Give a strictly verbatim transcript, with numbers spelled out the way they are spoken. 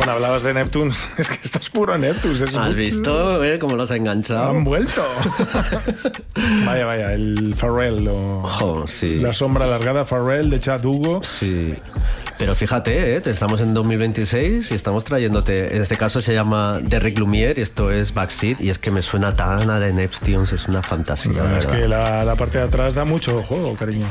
Bueno, hablabas de Neptunes. Es que esto es puro Neptunes. Es ¿Has mucho... visto eh, cómo los ha enganchado? Han vuelto. Vaya, vaya, el Pharrell o... Oh, sí. La sombra alargada, Pharrell de Chad Hugo. Sí. Pero fíjate, ¿eh? Estamos en dos mil veintiséis y estamos trayéndote... En este caso se llama Derrick Lumiere y esto es Backseat y es que me suena tan a The Neptunes, es una fantasía. No, es que la, la parte de atrás da mucho juego, cariño.